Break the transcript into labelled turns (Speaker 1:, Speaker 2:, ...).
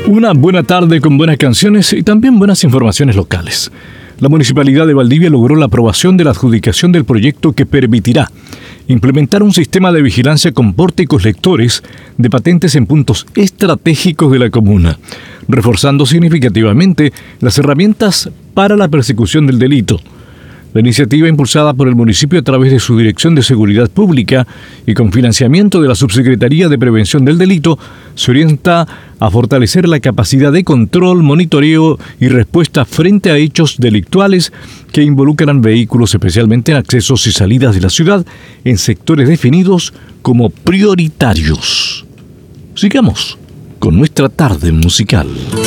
Speaker 1: Una buena tarde con buenas canciones y también buenas informaciones locales. La Municipalidad de Valdivia logró la aprobación de la adjudicación del proyecto que permitirá implementar un sistema de vigilancia con pórticos lectores de patentes en puntos estratégicos de la comuna, reforzando significativamente las herramientas para la persecución del delito. La iniciativa, impulsada por el municipio a través de su Dirección de Seguridad Pública y con financiamiento de la Subsecretaría de Prevención del Delito, se orienta a fortalecer la capacidad de control, monitoreo y respuesta frente a hechos delictuales que involucran vehículos, especialmente en accesos y salidas de la ciudad, en sectores definidos como prioritarios. Sigamos con nuestra tarde musical.